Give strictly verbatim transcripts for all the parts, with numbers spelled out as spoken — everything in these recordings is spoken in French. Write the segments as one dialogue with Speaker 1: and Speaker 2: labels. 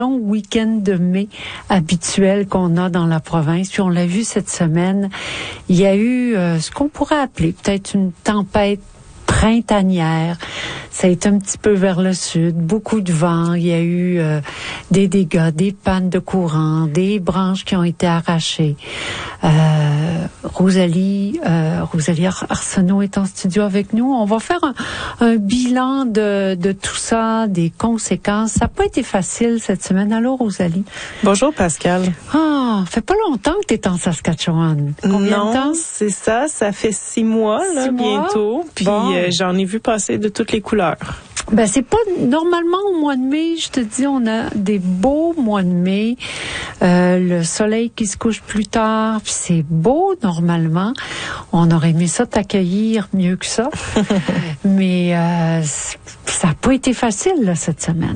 Speaker 1: long week-end de mai habituel qu'on a dans la province. Puis on l'a vu cette semaine, il y a eu euh, ce qu'on pourrait appeler peut-être une tempête printanière. Ça a été un petit peu vers le sud, beaucoup de vent, il y a eu euh, des dégâts, des pannes de courant, des branches qui ont été arrachées. Euh, Rosalie, euh, Rosalie Arsenault est en studio avec nous. On va faire un, un bilan de, de tout ça, des conséquences. Ça n'a pas été facile cette semaine. Allô, Rosalie?
Speaker 2: Bonjour, Pascal.
Speaker 1: Ah, fait pas longtemps que tu es en Saskatchewan. Combien
Speaker 2: non,
Speaker 1: de temps?
Speaker 2: c'est ça. Ça fait six mois, là,
Speaker 1: six
Speaker 2: bientôt.
Speaker 1: Mois?
Speaker 2: Puis
Speaker 1: Bon.
Speaker 2: euh, j'en ai vu passer de toutes les couleurs.
Speaker 1: Ben c'est pas normalement au mois de mai, je te dis, on a des beaux mois de mai, euh, le soleil qui se couche plus tard, puis c'est beau normalement. On aurait aimé ça t'accueillir mieux que ça, mais euh, ça n'a pas été facile là, cette semaine.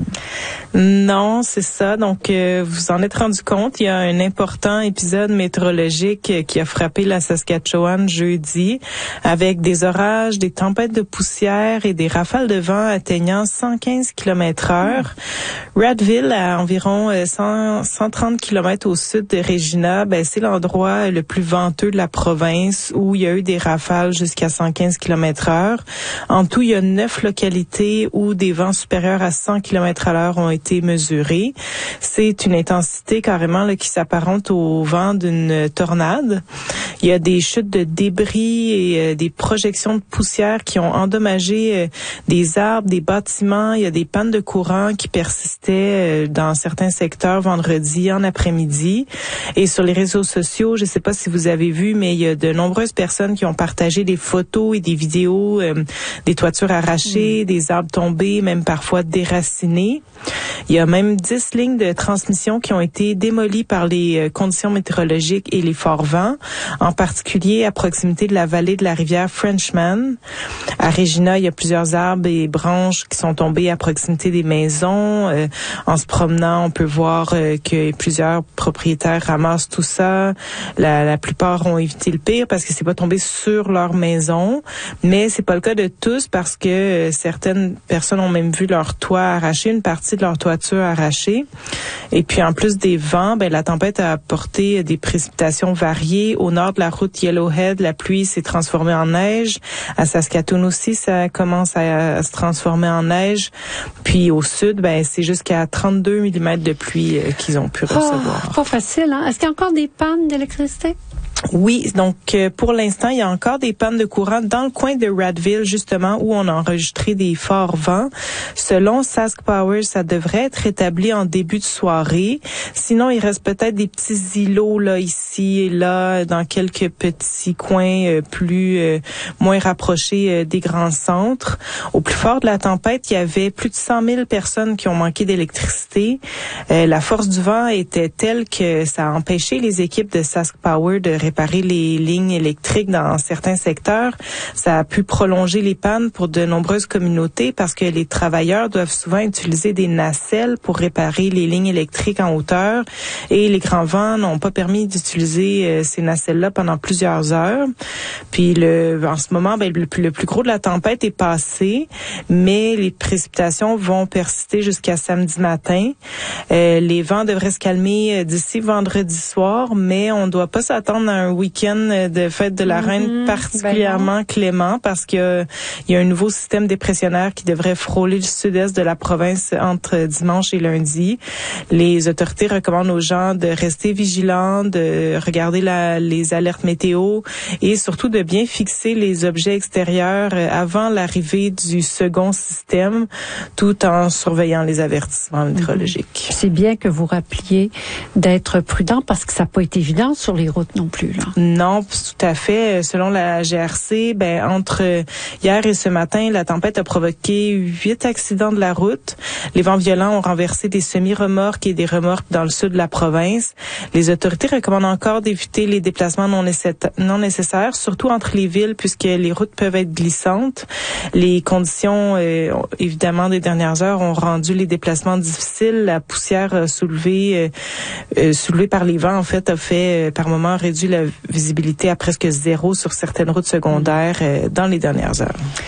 Speaker 2: Non, c'est ça. Donc euh, vous en êtes rendu compte, il y a un important épisode météorologique euh, qui a frappé la Saskatchewan jeudi, avec des orages, des tempêtes de poussière et des rafales de vent atteignant cent quinze kilomètres heure. Radville, à environ cent, cent trente kilomètres au sud de Regina, ben, c'est l'endroit le plus venteux de la province où il y a eu des rafales jusqu'à cent quinze kilomètres heure. En tout, il y a neuf localités où des vents supérieurs à cent kilomètres à l'heure ont été mesurés. C'est une intensité carrément là, qui s'apparente au vent d'une tornade. Il y a des chutes de débris et euh, des projections de poussière qui ont endommagé euh, des arbres, des bâtiments. Il y a des pannes de courant qui persistaient euh, dans certains secteurs vendredi en après-midi. Et sur les réseaux sociaux, je ne sais pas si vous avez vu, mais il y a de nombreuses personnes qui ont partagé des photos et des vidéos, euh, des toitures arrachées, mmh. des arbres tombés, même parfois déracinés. Il y a même dix lignes de transmission qui ont été démolies par les conditions météorologiques et les forts vents, en particulier à proximité de la vallée de la rivière Frenchman. À Regina, il y a plusieurs arbres et branches qui sont tombées à proximité des maisons. Euh, en se promenant, on peut voir euh, que plusieurs propriétaires ramassent tout ça. La, la plupart ont évité le pire parce que c'est pas tombé sur leur maison, mais c'est pas le cas de tous parce que euh, certaines personnes ont même vu leur toit arraché, une partie de leur toiture arrachée. Et puis en plus des vents, ben la tempête a apporté des précipitations variées. Au nord de la route Yellowhead, la pluie s'est transformée en neige. À Saskatoon aussi, ça commence à, à se transformer en neige. Puis au sud, ben c'est jusqu'à trente-deux millimètres de pluie euh, qu'ils ont pu recevoir.
Speaker 1: Oh, pas facile, hein? Est-ce qu'il y a encore des pannes d'électricité?
Speaker 2: Oui, donc euh, pour l'instant, il y a encore des pannes de courant dans le coin de Radville, justement, où on a enregistré des forts vents. Selon Sask Power, ça devrait être rétabli en début de soirée. Sinon, il reste peut-être des petits îlots là, ici et là, dans quelques petits coins euh, plus euh, moins rapprochés euh, des grands centres. Au plus fort de la tempête, il y avait plus de cent mille personnes qui ont manqué d'électricité. Euh, la force du vent était telle que ça a empêché les équipes de Sask Power de réparer les lignes électriques dans certains secteurs. Ça a pu prolonger les pannes pour de nombreuses communautés parce que les travailleurs doivent souvent utiliser des nacelles pour réparer les lignes électriques en hauteur et les grands vents n'ont pas permis d'utiliser euh, ces nacelles-là pendant plusieurs heures. Puis le, en ce moment, ben, le, le plus gros de la tempête est passé, mais les précipitations vont persister jusqu'à samedi matin. Euh, les vents devraient se calmer d'ici vendredi soir, mais on ne doit pas s'attendre à un week-end de fête de la Reine
Speaker 1: mm-hmm.
Speaker 2: particulièrement ben clément parce qu'il euh, y a un nouveau système dépressionnaire qui devrait frôler le sud-est de la province entre dimanche et lundi. Les autorités recommandent aux gens de rester vigilants, de regarder la, les alertes météo et surtout de bien fixer les objets extérieurs avant l'arrivée du second système tout en surveillant les avertissements météorologiques.
Speaker 1: Mm-hmm. C'est bien que vous rappeliez d'être prudent parce que ça n'a pas été évident sur les routes non plus. Là.
Speaker 2: Non, tout à fait. Selon la G R C, ben entre hier et ce matin, la tempête a provoqué huit accidents de la route. Les vents violents ont renversé des semi-remorques et des remorques dans le sud de la province. Les autorités recommandent encore d'éviter les déplacements non, nécess- non nécessaires, surtout entre les villes, puisque les routes peuvent être glissantes. Les conditions, euh, évidemment, des dernières heures ont rendu les déplacements difficiles. La poussière euh, soulevée, euh, euh, soulevée par les vents, en fait, a fait euh, par moments réduit la visibilité à presque zéro sur certaines routes secondaires euh, dans les dernières heures.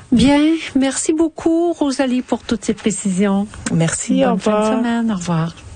Speaker 1: Bien, merci beaucoup, Rosalie, pour toutes ces précisions.
Speaker 2: Merci,
Speaker 1: Bonne
Speaker 2: au revoir.
Speaker 1: fin de semaine, au revoir.